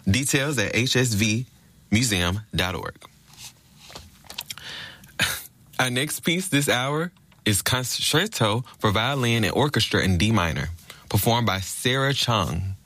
Details at hsvmuseum.org. Our next piece this hour is Concerto for Violin and Orchestra in D minor, performed by Sarah Chung.